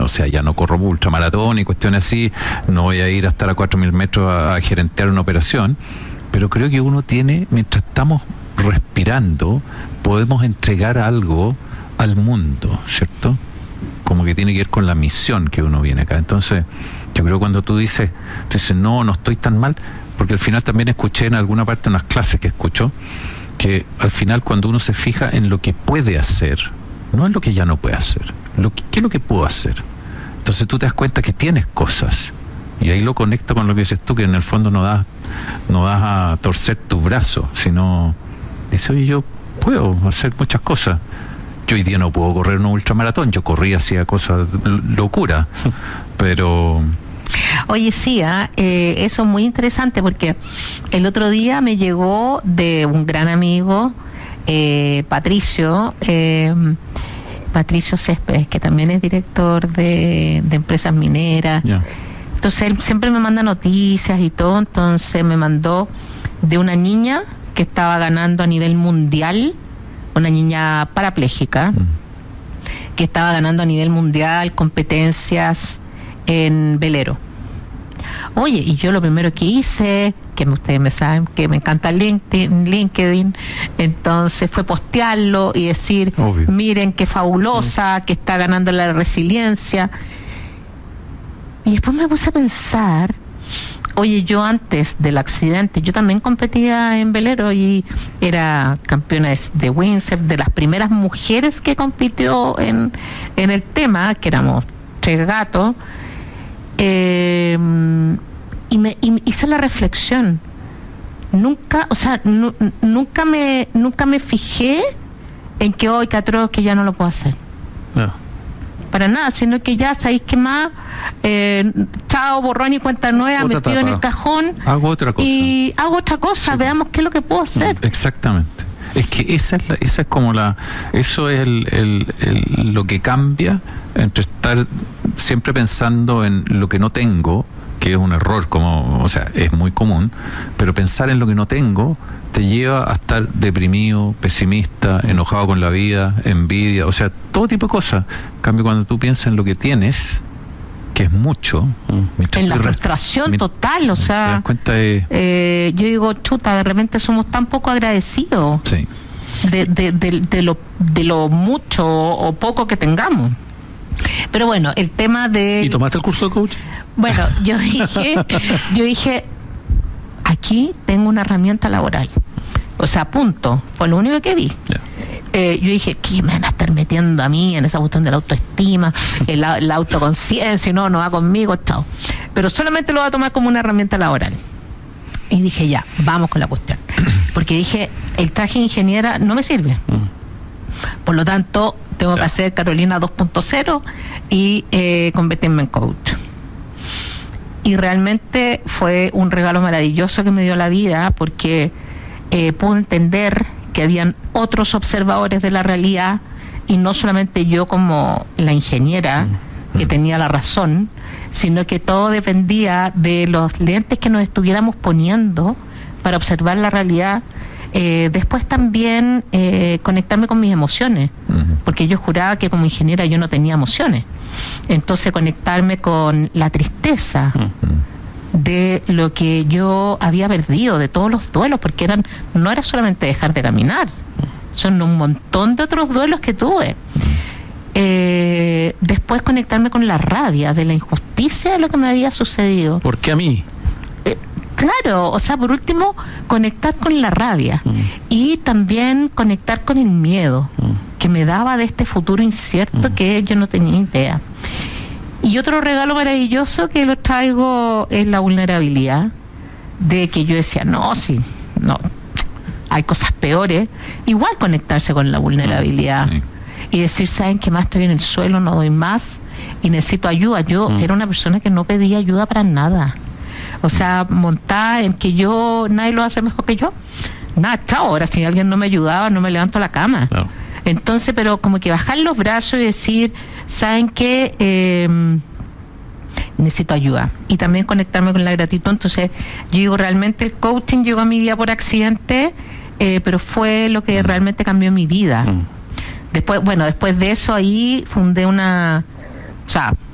o sea, ya no corro ultramaratón y cuestiones así, no voy a ir a estar a 4.000 metros a gerentear una operación, pero creo que uno tiene, mientras estamos respirando, podemos entregar algo al mundo, ¿cierto? Como que tiene que ver con la misión que uno viene acá. Entonces, yo creo que cuando tú dices, no estoy tan mal, porque al final también escuché en alguna parte, en unas clases que escucho, que al final cuando uno se fija en lo que puede hacer, no en lo que ya no puede hacer, ¿qué es lo que puedo hacer? Entonces tú te das cuenta que tienes cosas, y ahí lo conecto con lo que dices tú, que en el fondo no das a torcer tu brazo, sino dices, oye, yo puedo hacer muchas cosas. Yo hoy día no puedo correr un ultramaratón, yo corría, hacía cosas locura, pero... Oye, sí, eso es muy interesante, porque el otro día me llegó de un gran amigo, Patricio Céspedes, que también es director de empresas mineras. Yeah. Entonces él siempre me manda noticias y todo, entonces me mandó de una niña que estaba ganando a nivel mundial, una niña parapléjica, que estaba ganando a nivel mundial competencias en velero. Oye, y yo lo primero que hice, que ustedes me saben que me encanta LinkedIn, entonces fue postearlo y decir, obvio, miren qué fabulosa, que está ganando la resiliencia. Y después me puse a pensar, oye, yo antes del accidente, yo también competía en velero y era campeona de windsurf, de las primeras mujeres que compitió en el tema, que éramos 3 gatos. Y me hice la reflexión, nunca me fijé en que hoy que atroz, que ya no lo puedo hacer, no, para nada, sino que ya sabéis que más chao, borrón y cuenta nueva, otra metido etapa en el cajón, hago otra cosa, sí, veamos qué es lo que puedo hacer. Exactamente. Es que esa es como eso es lo que cambia entre estar siempre pensando en lo que no tengo, que es un error, es muy común, pero pensar en lo que no tengo te lleva a estar deprimido, pesimista, enojado con la vida, envidia, todo tipo de cosas. En cambio, cuando tú piensas en lo que tienes, que es mucho, en la frustración total, te das cuenta yo digo, chuta, de repente somos tan poco agradecidos, sí, de lo mucho o poco que tengamos. Pero bueno, el tema de... ¿Y tomaste el curso de coach? Bueno, yo dije, aquí tengo una herramienta laboral. Punto. Fue lo único que vi. Yeah. Yo dije, ¿qué me van a estar metiendo a mí en esa cuestión de la autoestima, la autoconciencia? No va conmigo, chao. Pero solamente lo voy a tomar como una herramienta laboral. Y dije, ya, vamos con la cuestión. Porque dije, el traje de ingeniera no me sirve. Por lo tanto, tengo que hacer Carolina 2.0 y convertirme en coach. Y realmente fue un regalo maravilloso que me dio la vida, porque pude entender que habían otros observadores de la realidad y no solamente yo como la ingeniera que tenía la razón, sino que todo dependía de los lentes que nos estuviéramos poniendo para observar la realidad. Después también conectarme con mis emociones, porque yo juraba que como ingeniera yo no tenía emociones. Entonces conectarme con la tristeza de lo que yo había perdido, de todos los duelos, porque no era solamente dejar de caminar, son un montón de otros duelos que tuve. Después conectarme con la rabia de la injusticia de lo que me había sucedido. ¿Por qué a mí? Claro, por último, conectar con la rabia y también conectar con el miedo que me daba de este futuro incierto que yo no tenía idea. Y otro regalo maravilloso que lo traigo es la vulnerabilidad, de que yo decía, no, hay cosas peores. Igual conectarse con la vulnerabilidad y decir, ¿saben qué más? Estoy en el suelo, no doy más y necesito ayuda. Yo era una persona que no pedía ayuda para nada. Montada en que nadie lo hace mejor que yo. Nada, chao, ahora si alguien no me ayudaba, no me levanto la cama. No. Entonces, pero como que bajar los brazos y decir, ¿saben qué? Necesito ayuda. Y también conectarme con la gratitud. Entonces, yo digo, realmente el coaching llegó a mi vida por accidente, pero fue lo que realmente cambió mi vida. Después de eso ahí fundé